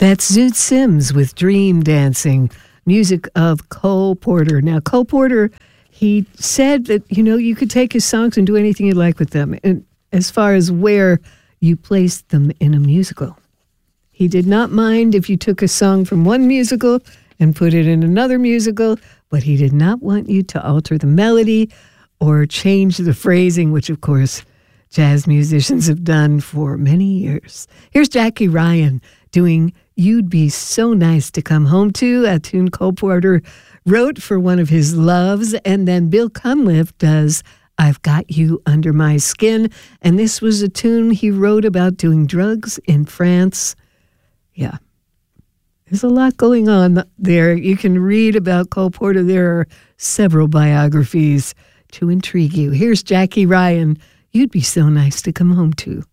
That's Zoot Sims with Dream Dancing, music of Cole Porter. Now, Cole Porter, he said that, you could take his songs and do anything you like with them, and as far as where you placed them in a musical. He did not mind if you took a song from one musical and put it in another musical, but he did not want you to alter the melody or change the phrasing, which, of course, jazz musicians have done for many years. Here's Jackie Ryan doing You'd Be So Nice to Come Home To, a tune Cole Porter wrote for one of his loves, and then Bill Cunliffe does I've Got You Under My Skin, and this was a tune he wrote about doing drugs in France. Yeah, there's a lot going on there. You can read about Cole Porter. There are several biographies to intrigue you. Here's Jackie Ryan, You'd Be So Nice to Come Home To.